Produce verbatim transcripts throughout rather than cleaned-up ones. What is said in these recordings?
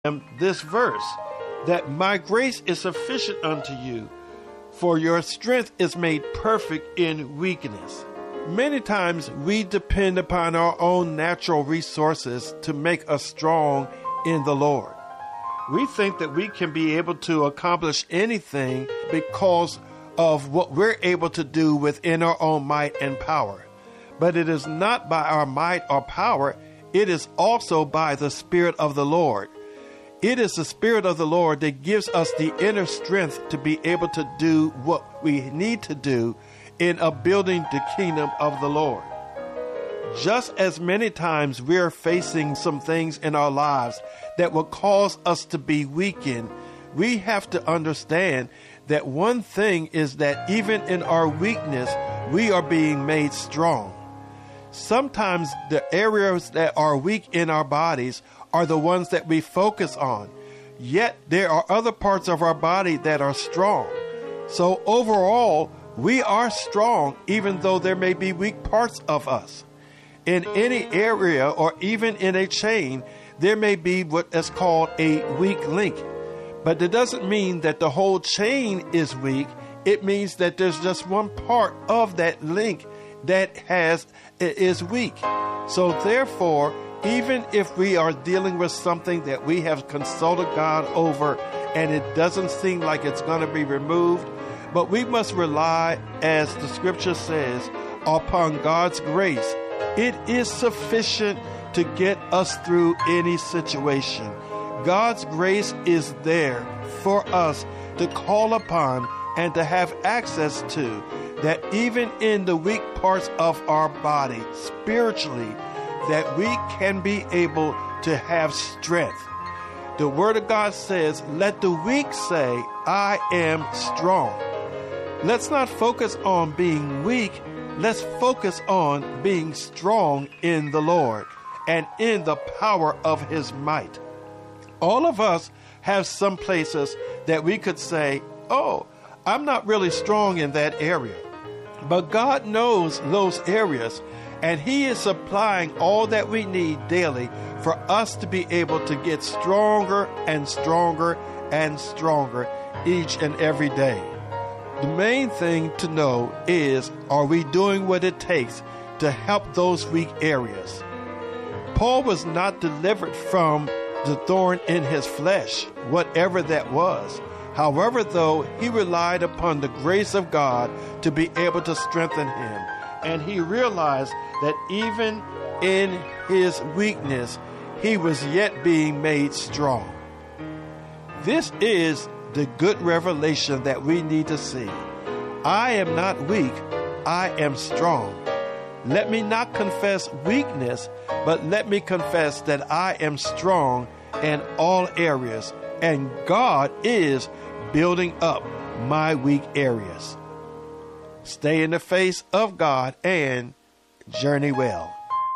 this verse, that my grace is sufficient unto you, for your strength is made perfect in weakness. Many times we depend upon our own natural resources to make us strong in the Lord. We think that we can be able to accomplish anything because of what we're able to do within our own might and power. But it is not by our might or power, it is also by the Spirit of the Lord. It is the Spirit of the Lord that gives us the inner strength to be able to do what we need to do in upbuilding the kingdom of the Lord. Just as many times we are facing some things in our lives that will cause us to be weakened, we have to understand that one thing is that even in our weakness, we are being made strong. Sometimes the areas that are weak in our bodies are the ones that we focus on. Yet there are other parts of our body that are strong. So overall, we are strong even though there may be weak parts of us. In any area or even in a chain, there may be what is called a weak link. But that doesn't mean that the whole chain is weak. It means that there's just one part of that link that has is weak. So therefore, even if we are dealing with something that we have consulted God over and it doesn't seem like it's going to be removed, but we must rely, as the scripture says, upon God's grace. It is sufficient to get us through any situation. God's grace is there for us to call upon and to have access to, that even in the weak parts of our body, spiritually, that we can be able to have strength. The Word of God says, let the weak say, I am strong. Let's not focus on being weak. Let's focus on being strong in the Lord and in the power of His might. All of us have some places that we could say, oh, I'm not really strong in that area. But God knows those areas, and He is supplying all that we need daily for us to be able to get stronger and stronger and stronger each and every day. The main thing to know is, are we doing what it takes to help those weak areas? Paul was not delivered from the thorn in his flesh, whatever that was. However, though, he relied upon the grace of God to be able to strengthen him. And he realized that even in his weakness, he was yet being made strong. This is the good revelation that we need to see. I am not weak, I am strong. Let me not confess weakness, but let me confess that I am strong in all areas, and God is building up my weak areas. Stay in the face of God and journey well.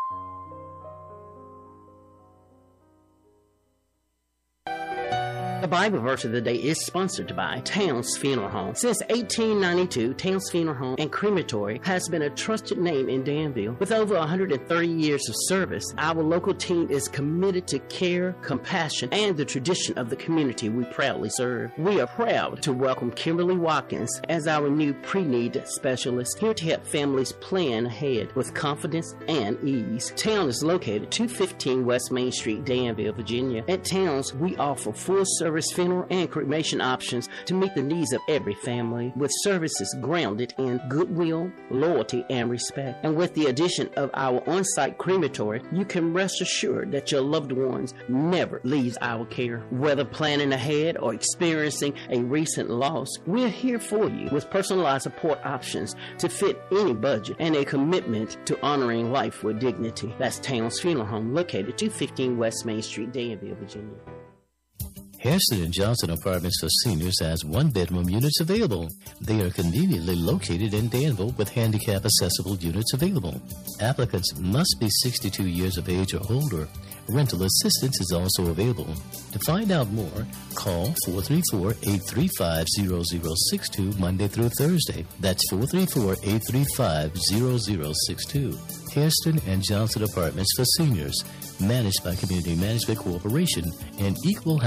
The Bible verse of the day is sponsored by Towns Funeral Home. Since eighteen ninety-two, Towns Funeral Home and Crematory has been a trusted name in Danville. With over one hundred thirty years of service, our local team is committed to care, compassion, and the tradition of the community we proudly serve. We are proud to welcome Kimberly Watkins as our new pre-need specialist, here to help families plan ahead with confidence and ease. Town is located two fifteen West Main Street, Danville, Virginia. At Towns, we offer full service funeral and cremation options to meet the needs of every family, with services grounded in goodwill, loyalty, and respect. And with the addition of our on-site crematory, you can rest assured that your loved ones never leaves our care. Whether planning ahead or experiencing a recent loss, we're here for you with personalized support options to fit any budget and a commitment to honoring life with dignity. That's Towns Funeral Home, located two fifteen West Main Street, Danville, Virginia. Harrison and Johnson Apartments for Seniors has one-bedroom units available. They are conveniently located in Danville with handicap-accessible units available. Applicants must be sixty-two years of age or older. Rental assistance is also available. To find out more, call four three four, eight three five, zero zero six two Monday through Thursday. That's four three four, eight three five, zero zero six two. Hairston and Johnson Apartments for Seniors, managed by Community Management Corporation and Equal